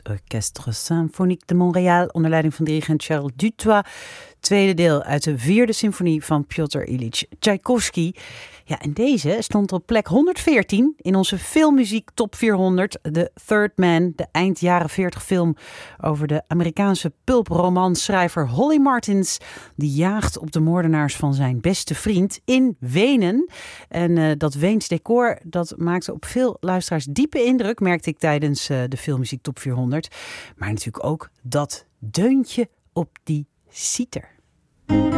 Orchestre Symphonique de Montréal onder leiding van dirigent Charles Dutoit. Tweede deel uit de 4e symfonie van Piotr Ilyich Tchaikovsky. Ja, en deze stond op plek 114 in onze filmmuziek top 400. The Third Man, de eind jaren 40 film over de Amerikaanse pulpromanschrijver Holly Martins. Die jaagt op de moordenaars van zijn beste vriend in Wenen. En dat Weens decor, dat maakte op veel luisteraars diepe indruk, merkte ik tijdens de filmmuziek top 400. Maar natuurlijk ook dat deuntje op die citer.